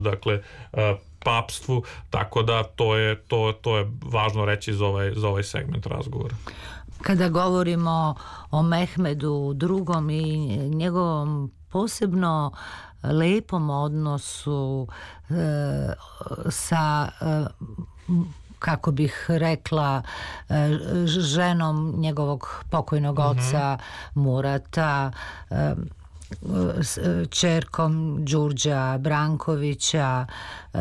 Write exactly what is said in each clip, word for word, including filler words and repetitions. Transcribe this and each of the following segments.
dakle papstvu, tako da to je, to, to je važno reći za ovaj, za ovaj segment razgovora. Kada govorimo o Mehmedu drugom i njegovom posebno lepom odnosu e, sa e, kako bih rekla e, ženom njegovog pokojnog oca mm-hmm. Murata, e, s ćerkom Đurđa Brankovića, e,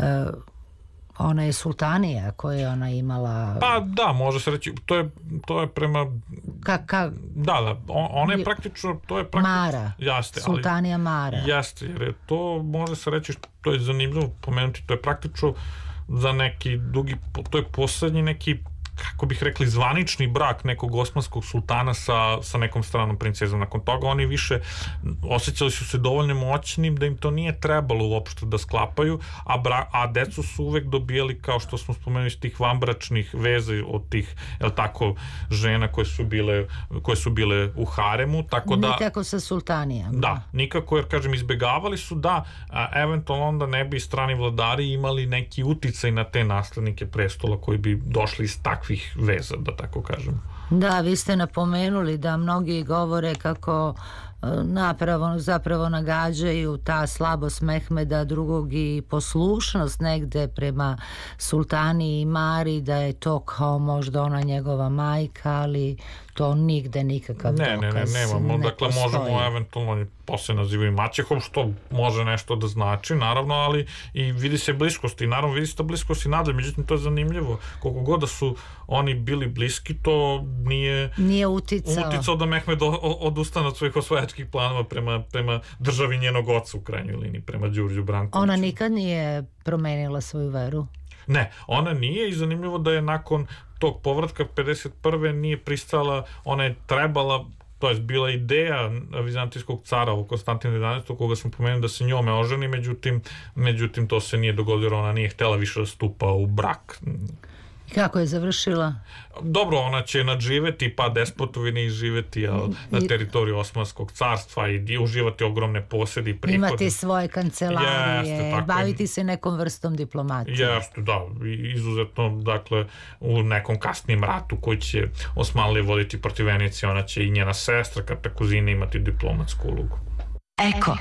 ona je sultanija koju je ona imala. Pa da, može se reći, to je, to je prema... Ka, ka... Da, da, on, ona je praktično... To je praktično... Mara, jaste, sultanija ali, Mara. Jeste, jer je to, može se reći, to je zanimljivo pomenuti, to je praktično za neki dugi, to je poslednji neki, kako bih rekli, zvanični brak nekog osmanskog sultana sa, sa nekom stranom princezom. Nakon toga oni više osjećali su se dovoljno moćnim da im to nije trebalo uopšte da sklapaju, a, bra, a decu su uvek dobijali, kao što smo spomenuli, iz tih vanbračnih veza od tih, jel tako, žena koje su bile, koje su bile u haremu, tako da... Nikako sa sultanijama. Da, nikako, jer, kažem, izbegavali su da a, eventualno onda ne bi strani vladari imali neki uticaj na te naslednike prestola koji bi došli iz takvih veza, da tako kažem. Da, vi ste napomenuli da mnogi govore kako napravo, zapravo nagađaju ta slabost Mehmeda drugog i poslušnost negde prema sultani i Mari, da je to kao možda ona njegova majka, ali to nigde nikakav ne, dokaz ne, ne, nemamo, ne dakle postoji. možemo eventualno posle nazivaju maćehom, što može nešto da znači, naravno, ali i vidi se bliskosti, naravno vidi se ta bliskost i nadalje, međutim to je zanimljivo, koliko god da su oni bili bliski, to nije nije uticao, uticao da Mehmed odustane od svojih osvajačkih planova prema, prema državi njenog oca u krajnjoj liniji, prema Đurđu Brankoviću. Ona nikad nije promenila svoju veru? Ne, ona nije, i zanimljivo da je nakon tog povratka pedeset prve nije pristala, ona je trebala, to je bila ideja vizantijskog cara u Konstantina jedanaestog koga sam pomenuo da se njome oženi, međutim, međutim to se nije dogodilo, ona nije htela više da stupa u brak. Kako je završila? Dobro, ona će nadživeti pa despotovine i živeti jel, na teritoriju Osmanskog carstva i uživati ogromne posjede i prihode. Imati svoje kancelarije, jeste, baviti se nekom vrstom diplomatije. Jeste, da, izuzetno, dakle, u nekom kasnijem ratu koji će Osmanlije voditi protiv Venecije, ona će i njena sestra, kada kuzina, imati diplomatsku ulogu. Eko.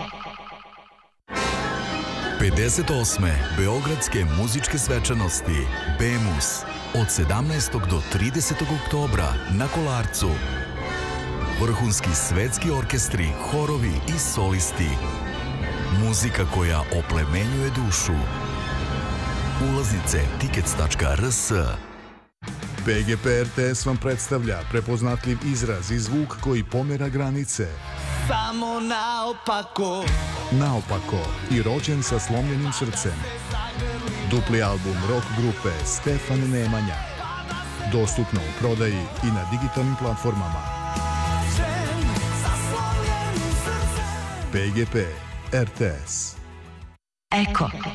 pedeset osme Beogradske muzičke svečanosti BEMUS od sedamnaestog do tridesetog oktobra na Kolarcu. Vrhunski svetski orkestri, horovi i solisti. Muzika koja oplemenjuje dušu. Ulaznice tickets tačka r s. P G P R T S vam predstavlja prepoznatljiv izraz i zvuk koji pomera granice. Samo naopako. Naopako i rođen sa slomljenim srcem. Dupli album rock grupe Stefan Nemanja. Dostupno u prodaji i na digitalnim platformama. P G P R T S. Eko.